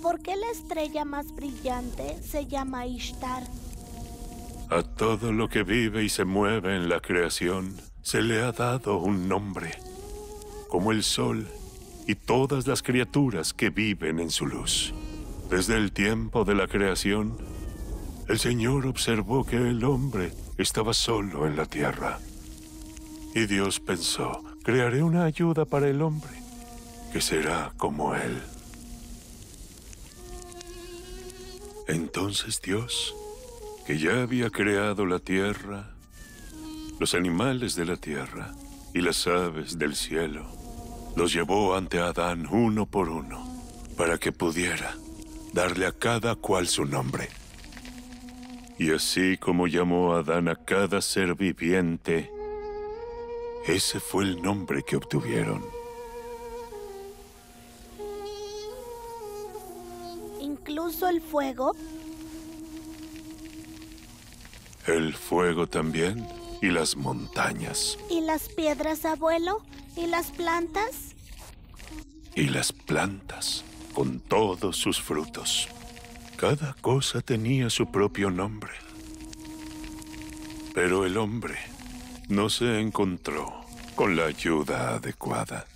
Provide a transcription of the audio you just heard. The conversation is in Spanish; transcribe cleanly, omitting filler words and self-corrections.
¿Por qué la estrella más brillante se llama Ishtar? A todo lo que vive y se mueve en la creación se le ha dado un nombre, como el sol y todas las criaturas que viven en su luz. Desde el tiempo de la creación, el Señor observó que el hombre estaba solo en la tierra. Y Dios pensó, crearé una ayuda para el hombre, que será como él. Entonces Dios, que ya había creado la tierra, los animales de la tierra y las aves del cielo, los llevó ante Adán uno por uno, para que pudiera darle a cada cual su nombre. Y así como llamó a Adán a cada ser viviente, ese fue el nombre que obtuvieron. ¿Incluso el fuego? El fuego también y las montañas. ¿Y las piedras, abuelo? ¿Y las plantas? Y las plantas, con todos sus frutos. Cada cosa tenía su propio nombre. Pero el hombre no se encontró con la ayuda adecuada.